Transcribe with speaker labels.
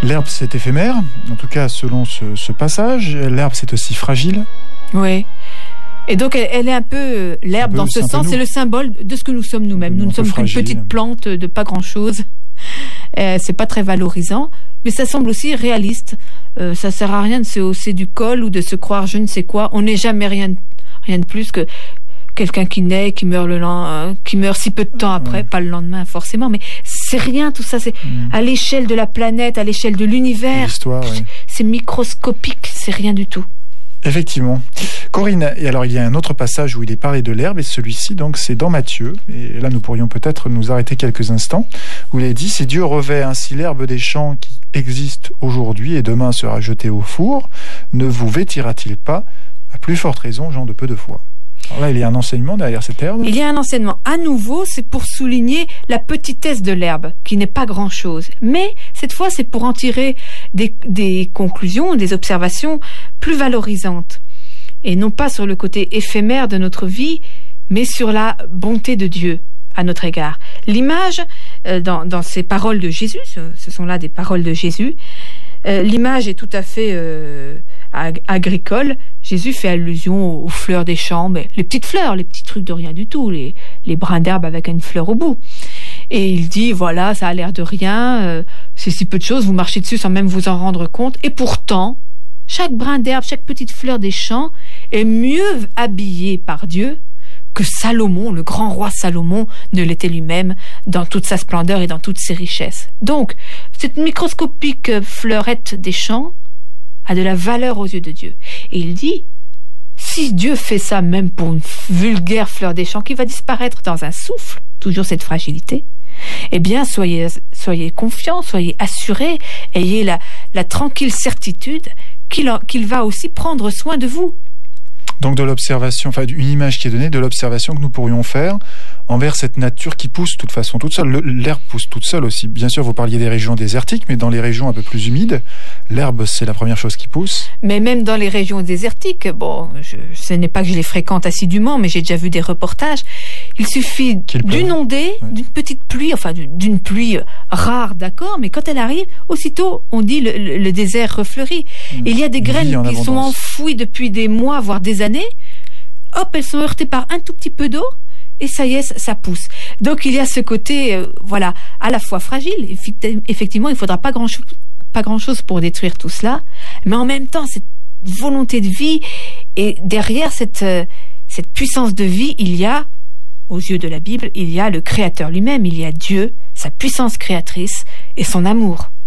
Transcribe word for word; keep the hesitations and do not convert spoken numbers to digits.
Speaker 1: L'herbe, c'est éphémère, en tout cas selon ce, ce passage. L'herbe, c'est aussi fragile.
Speaker 2: Oui. Et donc, elle, elle est un peu... Euh, l'herbe, peu, dans ce sens, c'est le symbole de ce que nous sommes nous-mêmes. Nous ne sommes qu'une petite plante de pas grand-chose. Euh, c'est pas très valorisant, mais ça semble aussi réaliste. Euh, ça sert à rien de se hausser du col ou de se croire je ne sais quoi. On n'est jamais rien de, rien de plus que quelqu'un qui naît, qui meurt le lendemain, qui meurt si peu de temps après, ouais. Pas le lendemain forcément, mais c'est rien tout ça. C'est mmh. à l'échelle de la planète, à l'échelle de l'univers.
Speaker 1: L'histoire, oui.
Speaker 2: C'est microscopique, c'est rien du tout.
Speaker 1: Effectivement. Corinne, et alors il y a un autre passage où il est parlé de l'herbe, et celui-ci, donc, c'est dans Matthieu, et là nous pourrions peut-être nous arrêter quelques instants, où il est dit « Si Dieu revêt ainsi l'herbe des champs qui existe aujourd'hui et demain sera jetée au four, ne vous vêtira-t-il pas, à plus forte raison, gens de peu de foi ?» Alors là, il y a un enseignement derrière cette herbe.
Speaker 2: Il y a un enseignement. À nouveau, c'est pour souligner la petitesse de l'herbe, qui n'est pas grand-chose. Mais cette fois, c'est pour en tirer des, des conclusions, des observations plus valorisantes. Et non pas sur le côté éphémère de notre vie, mais sur la bonté de Dieu à notre égard. L'image, euh, dans, dans ces paroles de Jésus, ce sont là des paroles de Jésus, euh, l'image est tout à fait euh, ag- agricole. Jésus fait allusion aux fleurs des champs, mais les petites fleurs, les petits trucs de rien du tout, les, les brins d'herbe avec une fleur au bout. Et il dit, voilà, ça a l'air de rien, euh, c'est si peu de choses, vous marchez dessus sans même vous en rendre compte. Et pourtant, chaque brin d'herbe, chaque petite fleur des champs est mieux habillée par Dieu que Salomon, le grand roi Salomon, ne l'était lui-même dans toute sa splendeur et dans toutes ses richesses. Donc, cette microscopique fleurette des champs a de la valeur aux yeux de Dieu. Et il dit, si Dieu fait ça même pour une vulgaire fleur des champs qui va disparaître dans un souffle, toujours cette fragilité, eh bien, soyez, soyez confiants, soyez assurés, ayez la, la tranquille certitude qu'il, qu'il va aussi prendre soin de vous.
Speaker 1: Donc de l'observation, enfin une image qui est donnée de l'observation que nous pourrions faire envers cette nature qui pousse de toute façon toute seule. Le, l'herbe pousse toute seule aussi. Bien sûr, vous parliez des régions désertiques, mais dans les régions un peu plus humides, l'herbe, c'est la première chose qui pousse.
Speaker 2: Mais même dans les régions désertiques, bon, je, ce n'est pas que je les fréquente assidûment, mais j'ai déjà vu des reportages. Il suffit d'une ondée, ouais. d'une petite pluie, enfin d'une, d'une pluie rare, d'accord, mais quand elle arrive, aussitôt, on dit le, le, le désert refleurit. Mmh. Il y a des Une graines qui abondance. sont enfouies depuis des mois, voire des années. Hop, elles sont heurtées par un tout petit peu d'eau. Et ça y est, ça pousse. Donc il y a ce côté, euh, voilà, à la fois fragile. Effectivement, il ne faudra pas grand-chose, pas grand-chose pour détruire tout cela. Mais en même temps, cette volonté de vie, et derrière cette, euh, cette puissance de vie, il y a, aux yeux de la Bible, il y a le Créateur lui-même, il y a Dieu, sa puissance créatrice et son amour.